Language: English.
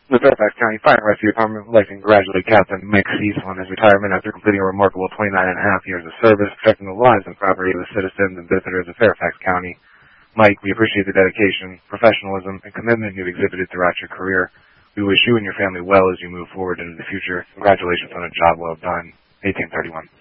The Fairfax County Fire and Rescue Department would like to congratulate Captain Mike Cecil on his retirement after completing a remarkable 29.5 years of service, protecting the lives and property of the citizens and visitors of Fairfax County. Mike, we appreciate the dedication, professionalism, and commitment you've exhibited throughout your career. We wish you and your family well as you move forward into the future. Congratulations on a job well done. 1831.